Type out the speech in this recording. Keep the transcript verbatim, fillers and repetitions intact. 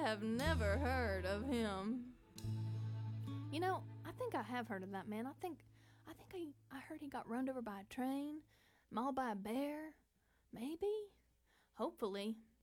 have never heard of him. You know, I think I have heard of that man. I think I think I, I heard he got run over by a train, mauled by a bear. Maybe? Hopefully.